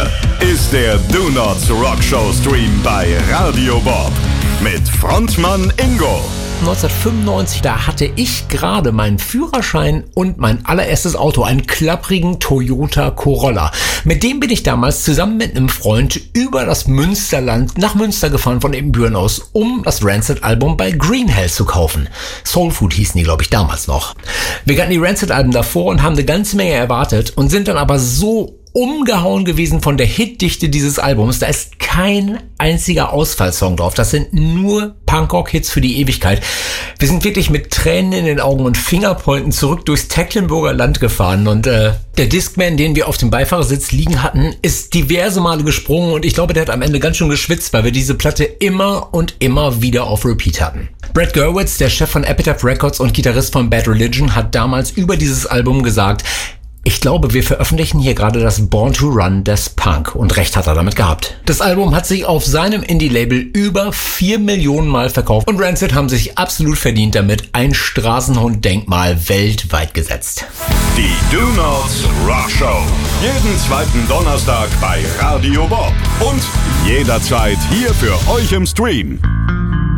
Hier ist der Do Not Rock Show Stream bei Radio Bob mit Frontmann Ingo. 1995, da hatte ich gerade meinen Führerschein und mein allererstes Auto, einen klapprigen Toyota Corolla. Mit dem bin ich damals zusammen mit einem Freund über das Münsterland nach Münster gefahren von Ibbenbüren aus, um das Rancid-Album bei Green Hell zu kaufen. Soul Food hießen die, glaube ich, damals noch. Wir hatten die Rancid-Alben davor und haben eine ganze Menge erwartet und sind dann aber so umgehauen gewesen von der Hitdichte dieses Albums. Da ist kein einziger Ausfallsong drauf. Das sind nur Punkrock-Hits für die Ewigkeit. Wir sind wirklich mit Tränen in den Augen und Fingerpointen zurück durchs Tecklenburger Land gefahren und der Discman, den wir auf dem Beifahrersitz liegen hatten, ist diverse Male gesprungen und ich glaube, der hat am Ende ganz schön geschwitzt, weil wir diese Platte immer und immer wieder auf Repeat hatten. Brad Gurewitz, der Chef von Epitaph Records und Gitarrist von Bad Religion, hat damals über dieses Album gesagt: Ich glaube, wir veröffentlichen hier gerade das Born to Run des Punk. Und recht hat er damit gehabt. Das Album hat sich auf seinem Indie-Label über 4 Millionen Mal verkauft. Und Rancid haben sich absolut verdient damit ein Straßenhund-Denkmal weltweit gesetzt. Die Do Not Rock Show. Jeden zweiten Donnerstag bei Radio Bob. Und jederzeit hier für euch im Stream.